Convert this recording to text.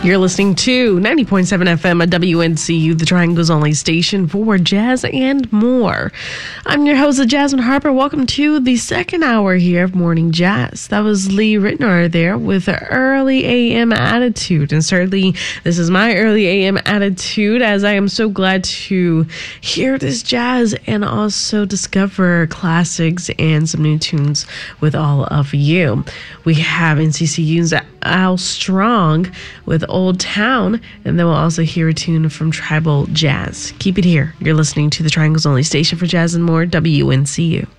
You're listening to 90.7 FM at WNCU, the Triangle's only station for jazz and more. I'm your host, Jasmine Harper. Welcome to the second hour here of Morning Jazz. That was Lee Ritenour there with the Early AM Attitude. And certainly, this is my Early AM Attitude, as I am so glad to hear this jazz and also discover classics and some new tunes with all of you. We have NCCU's Al Strong with Old Town, and then we'll also hear a tune from Tribal Jazz. Keep it here. You're listening to the Triangle's only station for jazz and more, WNCU.